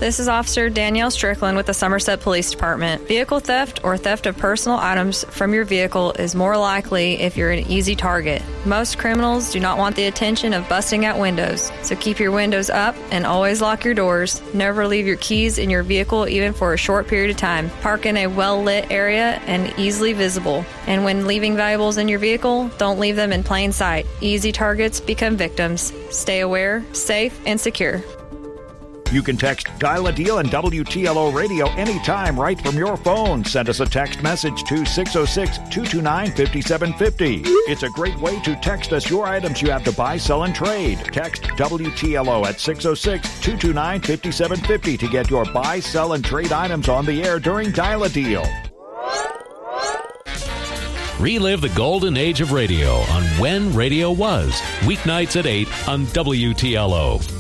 This is Officer Danielle Strickland with the Somerset Police Department. Vehicle theft or theft of personal items from your vehicle is more likely if you're an easy target. Most criminals do not want the attention of busting out windows, so keep your windows up and always lock your doors. Never leave your keys in your vehicle even for a short period of time. Park in a well-lit area and easily visible. And when leaving valuables in your vehicle, don't leave them in plain sight. Easy targets become victims. Stay aware, safe, and secure. You can text Dial a Deal and WTLO Radio anytime right from your phone. Send us a text message to 606-229-5750. It's a great way to text us your items you have to buy, sell, and trade. Text WTLO at 606-229-5750 to get your buy, sell, and trade items on the air during Dial a Deal. Relive the golden age of radio on When Radio Was, weeknights at 8 on WTLO.